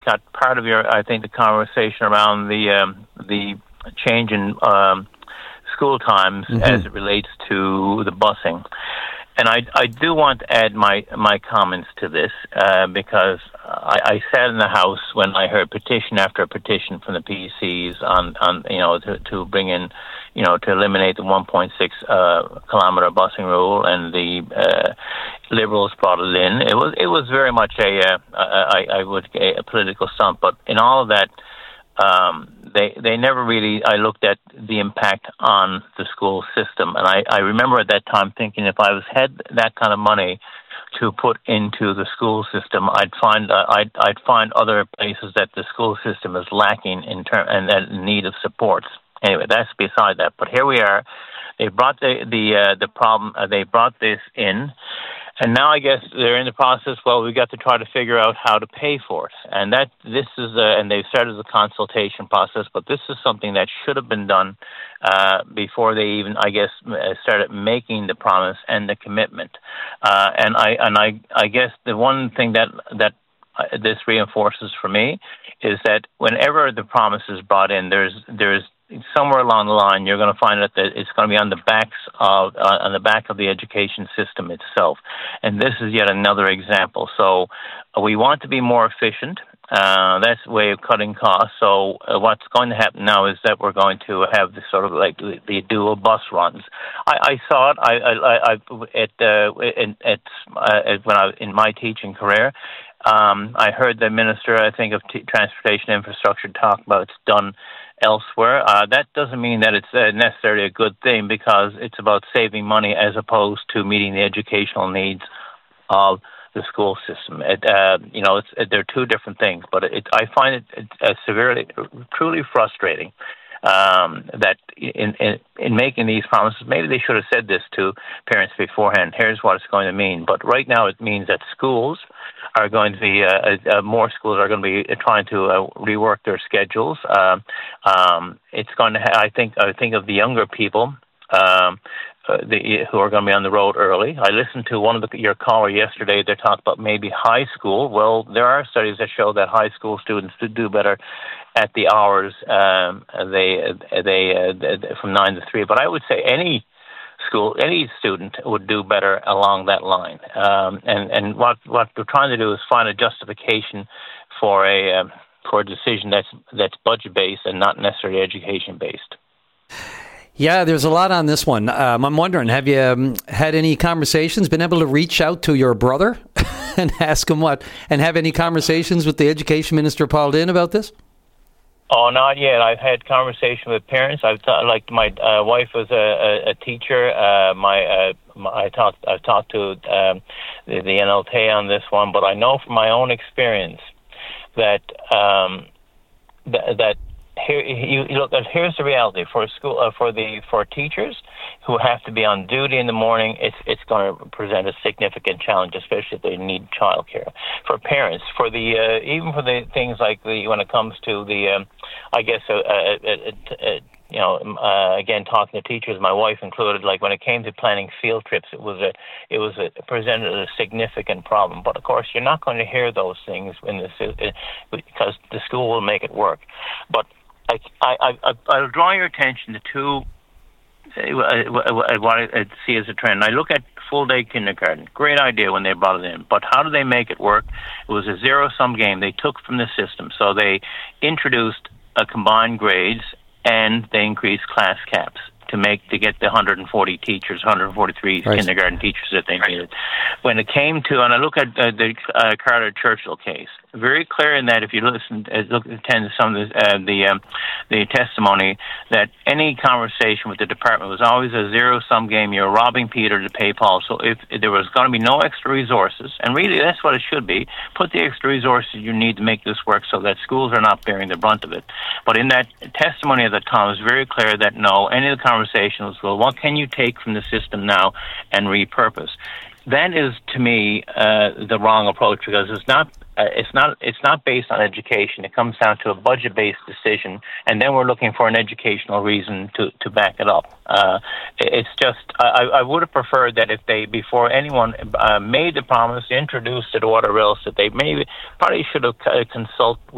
got part of I think, the conversation around the change in school times as it relates to the busing. And I do want to add my comments to this because I sat in the House when I heard petition after petition from the PCs on to bring in, to eliminate the 1.6 kilometer busing rule, and the Liberals brought it in. It was very much a political stunt, but in all of that, they never really, I looked at the impact on the school system. And I remember at that time thinking, if I had that kind of money to put into the school system, I'd find other places that the school system is lacking and in need of supports. Anyway, that's beside that. But here we are. They brought the problem. They brought this in. And now I guess they're in the process. Well, we've got to try to figure out how to pay for it, and and they've started the consultation process. But this is something that should have been done before they even, I guess, started making the promise and the commitment. And I guess the one thing that this reinforces for me is that whenever the promise is brought in, there's somewhere along the line, you're going to find that it's going to be on the back of the education system itself, and this is yet another example. So we want to be more efficient. That's a way of cutting costs. So what's going to happen now is that we're going to have this sort of like the dual bus runs. I saw it. When I was in my teaching career. I heard the Minister, I think, of Transportation Infrastructure talk about it's done elsewhere. That doesn't mean that it's necessarily a good thing, because it's about saving money as opposed to meeting the educational needs of the school system. They're two different things, but I find it truly frustrating that in making these promises, maybe they should have said this to parents beforehand. Here's what it's going to mean. But right now it means that schools are going to be, more schools are going to be trying to rework their schedules. It's going to, I think of the younger people who are going to be on the road early. I listened to one of your caller yesterday. They talked about maybe high school. Well, there are studies that show that high school students do better at the hours they from 9 to 3. But I would say any student would do better along that line. And what we're trying to do is find a justification for a decision that's budget based and not necessarily education based. Yeah, there's a lot on this one. I'm wondering, have you had any conversations, been able to reach out to your brother and ask him and have any conversations with the Education Minister, Paul Dinn, about this? Oh, not yet. I've had conversation with parents. Like my wife was a teacher. I've talked to the NLT on this one, but I know from my own experience that here you look. Here's the reality for school for teachers who have to be on duty in the morning. It's going to present a significant challenge, especially if they need childcare. For parents, even for the things like when it comes to the, I guess again, talking to teachers, my wife included, like when it came to planning field trips, it presented a significant problem. But of course, you're not going to hear those things because the school will make it work. But I'll draw your attention to two. What I see as a trend. I look at full-day kindergarten. Great idea when they brought it in, but how do they make it work? It was a zero-sum game they took from the system. So they introduced combined grades and they increased class caps to get the 143 kindergarten teachers that they needed. When it came to, and I look at the Carter Churchill case, very clear in that if you attend to some of the testimony, that any conversation with the department was always a zero-sum game. You're robbing Peter to pay Paul. So if there was going to be no extra resources, and really that's what it should be, put the extra resources you need to make this work so that schools are not bearing the brunt of it. But in that testimony at the time, it was very clear that no, any of the conversation was, well, what can you take from the system now and repurpose? That is, to me, the wrong approach, because it's not based on education. It comes down to a budget-based decision, and then we're looking for an educational reason to back it up. It's just I would have preferred that if they, before anyone made the promise, introduced it or whatever else, that they probably should have consulted